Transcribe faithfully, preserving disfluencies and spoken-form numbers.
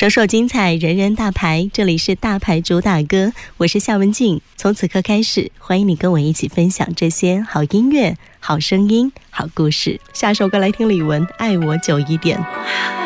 首首精彩，人人大牌，这里是大牌主打歌，我是夏文静。从此刻开始，欢迎你跟我一起分享这些好音乐、好声音、好故事。下首歌来听李玟《爱我久一点》。